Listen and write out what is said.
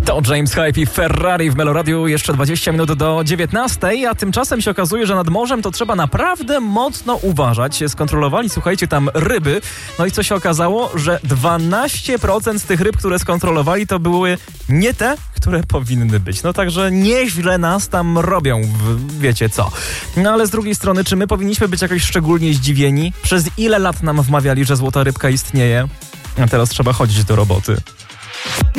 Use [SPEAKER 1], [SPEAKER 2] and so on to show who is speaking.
[SPEAKER 1] To James Hype i Ferrari w Meloradiu, jeszcze 20 minut do 19, a tymczasem się okazuje, że nad morzem to trzeba naprawdę mocno uważać. Skontrolowali, słuchajcie, tam ryby, no i co się okazało, że 12% z tych ryb, które skontrolowali, to były nie te, które powinny być. No także nieźle nas tam robią, wiecie co. No ale z drugiej strony, czy my powinniśmy być jakoś szczególnie zdziwieni? Przez ile lat nam wmawiali, że złota rybka istnieje? A teraz trzeba chodzić do roboty.